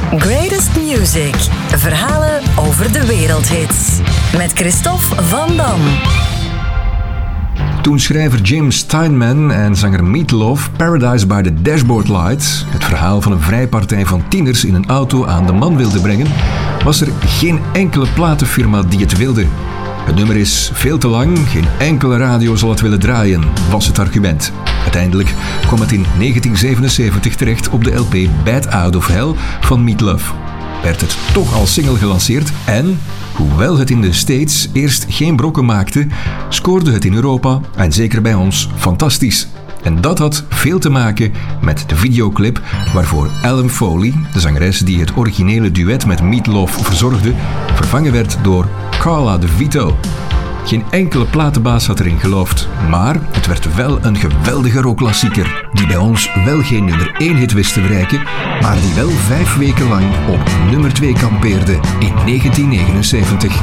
Greatest Music. Verhalen over de wereldhits. Met Christophe Van Dam. Toen schrijver James Steinman en zanger Meatloaf Paradise by the Dashboard Light, het verhaal van een vrijpartij van tieners in een auto, aan de man wilden brengen, was er geen enkele platenfirma die het wilde. Het nummer is veel te lang, geen enkele radio zal het willen draaien, was het argument. Uiteindelijk kwam het in 1977 terecht op de LP Bad Out of Hell van Meatloaf. Werd het toch als single gelanceerd en, hoewel het in de States eerst geen brokken maakte, scoorde het in Europa en zeker bij ons fantastisch. En dat had veel te maken met de videoclip waarvoor Ellen Foley, de zangeres die het originele duet met Meatloaf verzorgde, vervangen werd door Carla DeVito. Geen enkele platenbaas had erin geloofd, maar het werd wel een geweldige rockklassieker, die bij ons wel geen nummer 1 hit wist te bereiken, maar die wel 5 weken lang op nummer 2 kampeerde in 1979.